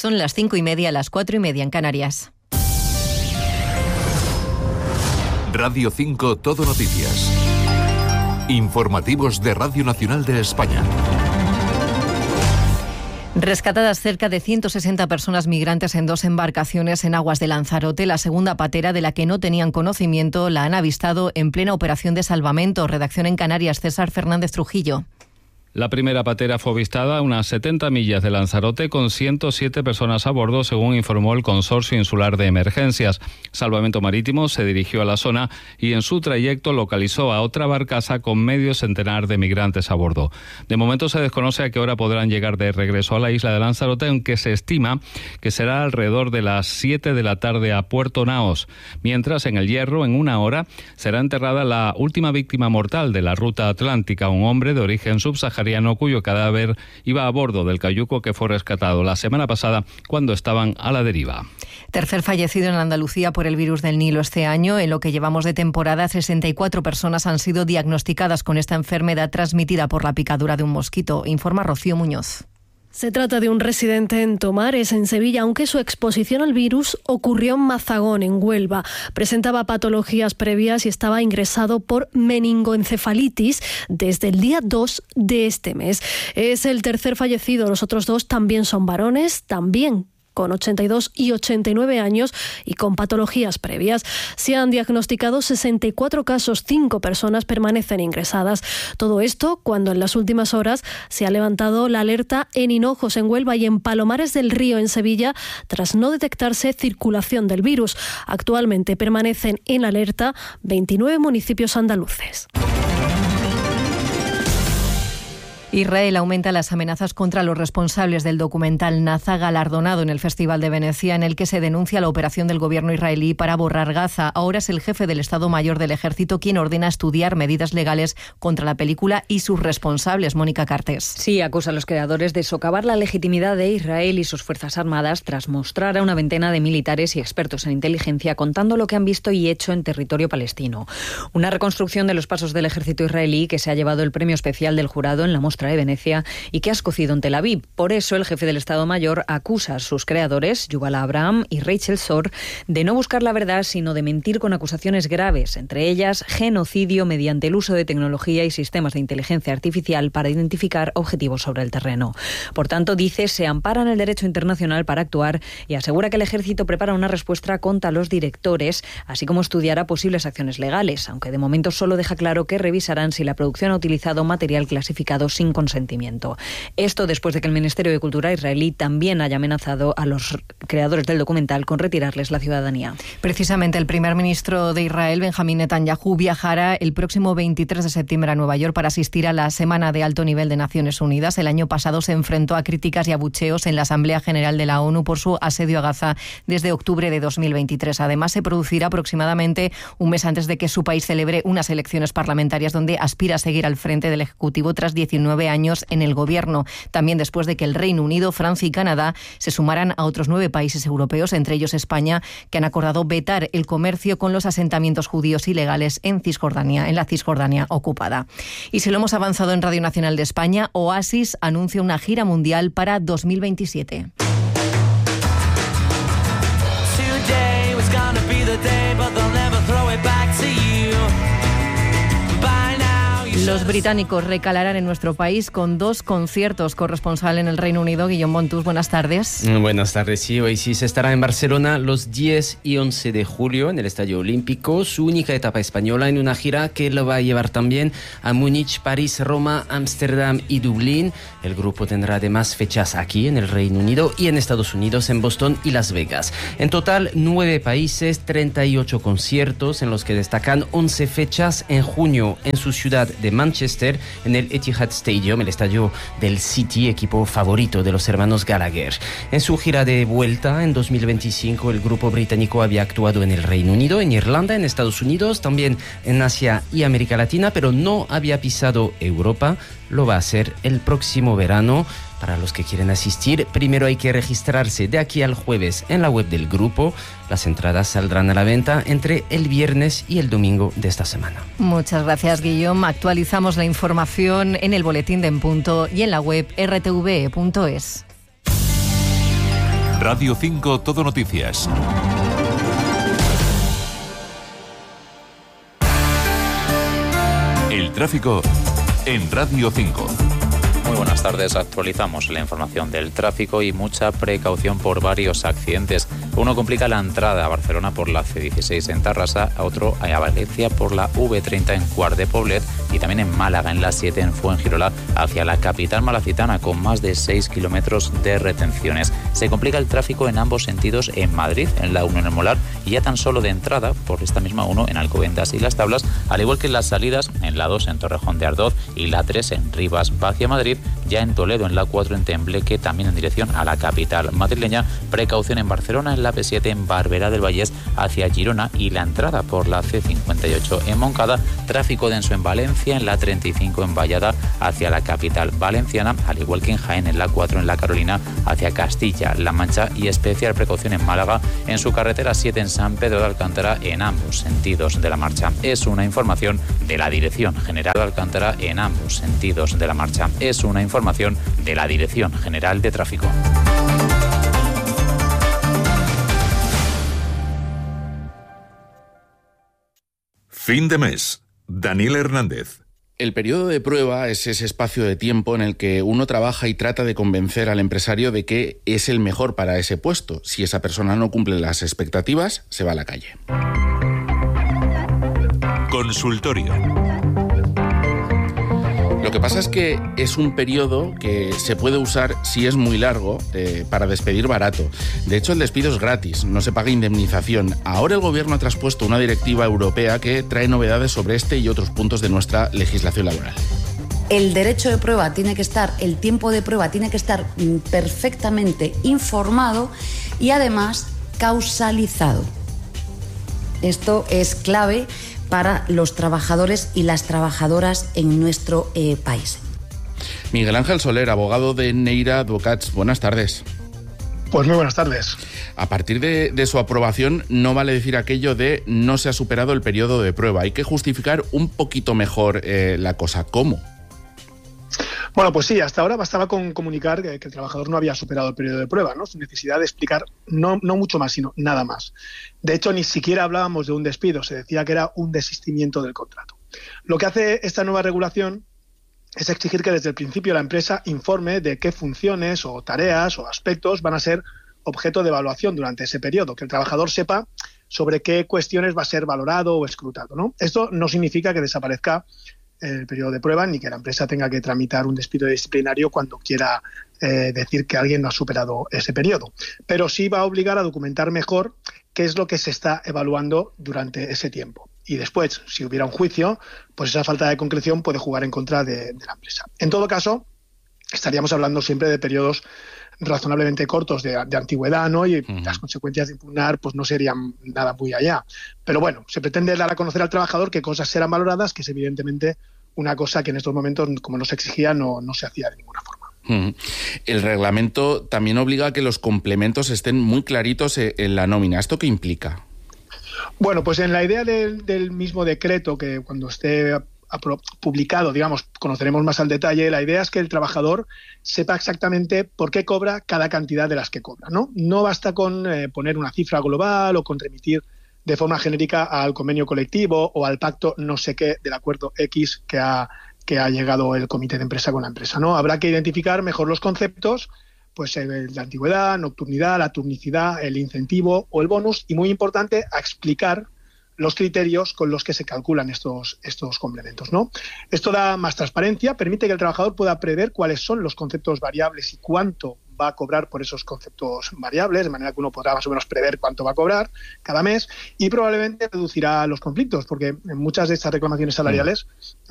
Son las 5:30, las 4:30 en Canarias. Radio 5 Todo Noticias. Informativos de Radio Nacional de España. Rescatadas cerca de 160 personas migrantes en 2 embarcaciones en aguas de Lanzarote. La segunda patera, de la que no tenían conocimiento, la han avistado en plena operación de salvamento. Redacción en Canarias, César Fernández Trujillo. La primera patera fue avistada a unas 70 millas de Lanzarote con 107 personas a bordo, según informó el Consorcio Insular de Emergencias. Salvamento Marítimo se dirigió a la zona y en su trayecto localizó a otra barcaza con medio centenar de migrantes a bordo. De momento se desconoce a qué hora podrán llegar de regreso a la isla de Lanzarote, aunque se estima que será alrededor de las 7 de la tarde a Puerto Naos. Mientras, en El Hierro, en 1 hora, será enterrada la última víctima mortal de la ruta atlántica, un hombre de origen subsahariano cuyo cadáver iba a bordo del cayuco que fue rescatado la semana pasada cuando estaban a la deriva. Tercer fallecido en Andalucía por el virus del Nilo este año. En lo que llevamos de temporada, 64 personas han sido diagnosticadas con esta enfermedad transmitida por la picadura de un mosquito, informa Rocío Muñoz. Se trata de un residente en Tomares, en Sevilla, aunque su exposición al virus ocurrió en Mazagón, en Huelva. Presentaba patologías previas y estaba ingresado por meningoencefalitis desde el día 2 de este mes. Es el tercer fallecido. Los otros 2 también son varones, también con 82 y 89 años y con patologías previas. Se han diagnosticado 64 casos, 5 personas permanecen ingresadas. Todo esto cuando en las últimas horas se ha levantado la alerta en Hinojos, en Huelva, y en Palomares del Río, en Sevilla, tras no detectarse circulación del virus. Actualmente permanecen en alerta 29 municipios andaluces. Israel aumenta las amenazas contra los responsables del documental Naza, galardonado en el Festival de Venecia, en el que se denuncia la operación del gobierno israelí para borrar Gaza. Ahora es el jefe del Estado Mayor del Ejército quien ordena estudiar medidas legales contra la película y sus responsables. Mónica Cartés. Sí, acusa a los creadores de socavar la legitimidad de Israel y sus fuerzas armadas tras mostrar a una veintena de militares y expertos en inteligencia contando lo que han visto y hecho en territorio palestino. Una reconstrucción de los pasos del ejército israelí que se ha llevado el premio especial del jurado en la muestra de Venecia y que ha escocido en Tel Aviv. Por eso el jefe del Estado Mayor acusa a sus creadores, Yuval Abraham y Rachel Sor, de no buscar la verdad, sino de mentir con acusaciones graves, entre ellas genocidio mediante el uso de tecnología y sistemas de inteligencia artificial para identificar objetivos sobre el terreno. Por tanto, dice, se ampara en el derecho internacional para actuar y asegura que el ejército prepara una respuesta contra los directores, así como estudiará posibles acciones legales, aunque de momento solo deja claro que revisarán si la producción ha utilizado material clasificado sin consentimiento. Esto después de que el Ministerio de Cultura israelí también haya amenazado a los creadores del documental con retirarles la ciudadanía. Precisamente el primer ministro de Israel, Benjamín Netanyahu, viajará el próximo 23 de septiembre a Nueva York para asistir a la Semana de Alto Nivel de Naciones Unidas. El año pasado se enfrentó a críticas y abucheos en la Asamblea General de la ONU por su asedio a Gaza desde octubre de 2023. Además, se producirá aproximadamente un mes antes de que su país celebre unas elecciones parlamentarias donde aspira a seguir al frente del Ejecutivo tras 19 años en el gobierno. También después de que el Reino Unido, Francia y Canadá se sumaran a otros 9 países europeos, entre ellos España, que han acordado vetar el comercio con los asentamientos judíos ilegales en la Cisjordania ocupada. Y si lo hemos avanzado en Radio Nacional de España, Oasis anuncia una gira mundial para 2027. Los británicos recalarán en nuestro país con 2 conciertos. Corresponsal en el Reino Unido, Guillaume Montús, buenas tardes. Buenas tardes, sí. Oasis estará en Barcelona los 10 y 11 de julio en el Estadio Olímpico, su única etapa española en una gira que lo va a llevar también a Múnich, París, Roma, Ámsterdam y Dublín. El grupo tendrá además fechas aquí en el Reino Unido y en Estados Unidos, en Boston y Las Vegas. En total, 9 países, 38 conciertos, en los que destacan 11 fechas en junio en su ciudad de Manchester, en el Etihad Stadium, el estadio del City, equipo favorito de los hermanos Gallagher. En su gira de vuelta en 2025, el grupo británico había actuado en el Reino Unido, en Irlanda, en Estados Unidos, también en Asia y América Latina, pero no había pisado Europa. Lo va a hacer el próximo verano. Para los que quieren asistir, primero hay que registrarse de aquí al jueves en la web del grupo. Las entradas saldrán a la venta entre el viernes y el domingo de esta semana. Muchas gracias, Guillaume. Actualizamos la información en el boletín de En Punto y en la web rtve.es. Radio 5 Todo Noticias. El tráfico en Radio 5. Muy buenas tardes, actualizamos la información del tráfico y mucha precaución por varios accidentes. Uno complica la entrada a Barcelona por la C16 en Tarrasa, a otro a Valencia por la V30 en Quart de Poblet y también en Málaga en la 7 en Fuengirola hacia la capital malacitana con más de 6 kilómetros de retenciones. Se complica el tráfico en ambos sentidos en Madrid, en la 1 en el Molar y ya tan solo de entrada por esta misma 1 en Alcobendas y Las Tablas, al igual que en las salidas en la 2 en Torrejón de Ardoz y la 3 en Rivas hacia Madrid, ya en Toledo en la 4 en Tembleque, también en dirección a la capital madrileña. Precaución en Barcelona en la P7 en Barberá del Vallès hacia Girona y la entrada por la C58 en Moncada. Tráfico denso en Valencia en la 35 en Vallada hacia la capital valenciana, al igual que en Jaén en la 4 en la Carolina hacia Castilla-La Mancha y especial precaución en Málaga en su carretera 7 en San Pedro de Alcántara en ambos sentidos de la marcha. Es una información de la Dirección General de Alcántara en ambos sentidos de la marcha. Es una información de la Dirección General de Tráfico. Fin de mes. Daniel Hernández. El periodo de prueba es ese espacio de tiempo en el que uno trabaja y trata de convencer al empresario de que es el mejor para ese puesto. Si esa persona no cumple las expectativas, se va a la calle. Consultorio. Lo que pasa es que es un periodo que se puede usar, si es muy largo, para despedir barato. De hecho, el despido es gratis, no se paga indemnización. Ahora el Gobierno ha traspuesto una directiva europea que trae novedades sobre este y otros puntos de nuestra legislación laboral. El derecho de prueba tiene que estar, el tiempo de prueba tiene que estar perfectamente informado y además causalizado. Esto es clave para los trabajadores y las trabajadoras en nuestro país. Miguel Ángel Soler, abogado de Neira Advocats. Buenas tardes. Pues muy buenas tardes. A partir de su aprobación no vale decir aquello de no se ha superado el periodo de prueba. Hay que justificar un poquito mejor la cosa. ¿Cómo? Bueno, pues sí, hasta ahora bastaba con comunicar que el trabajador no había superado el periodo de prueba, ¿no? Sin necesidad de explicar no mucho más, sino nada más. De hecho, ni siquiera hablábamos de un despido, se decía que era un desistimiento del contrato. Lo que hace esta nueva regulación es exigir que desde el principio la empresa informe de qué funciones o tareas o aspectos van a ser objeto de evaluación durante ese periodo, que el trabajador sepa sobre qué cuestiones va a ser valorado o escrutado, ¿no? Esto no significa que desaparezca el periodo de prueba ni que la empresa tenga que tramitar un despido disciplinario cuando quiera decir que alguien no ha superado ese periodo. Pero sí va a obligar a documentar mejor qué es lo que se está evaluando durante ese tiempo. Y después, si hubiera un juicio, pues esa falta de concreción puede jugar en contra de la empresa. En todo caso, estaríamos hablando siempre de periodos razonablemente cortos de antigüedad, ¿no? Y las consecuencias de impugnar pues no serían nada muy allá. Pero bueno, se pretende dar a conocer al trabajador qué cosas serán valoradas, que es evidentemente una cosa que en estos momentos, como no se exigía, no se hacía de ninguna forma. El reglamento también obliga a que los complementos estén muy claritos en la nómina. ¿Esto qué implica? Bueno, pues en la idea del mismo decreto, que cuando esté publicado, digamos, conoceremos más al detalle, la idea es que el trabajador sepa exactamente por qué cobra cada cantidad de las que cobra, ¿no? No basta con poner una cifra global o con remitir de forma genérica al convenio colectivo o al pacto no sé qué del acuerdo X que ha llegado el comité de empresa con la empresa, ¿no? Habrá que identificar mejor los conceptos, pues la antigüedad, nocturnidad, la turnicidad, el incentivo o el bonus, y muy importante, a explicar los criterios con los que se calculan estos complementos, ¿no? Esto da más transparencia, permite que el trabajador pueda prever cuáles son los conceptos variables y cuánto va a cobrar por esos conceptos variables, de manera que uno podrá más o menos prever cuánto va a cobrar cada mes, y probablemente reducirá los conflictos, porque en muchas de estas reclamaciones salariales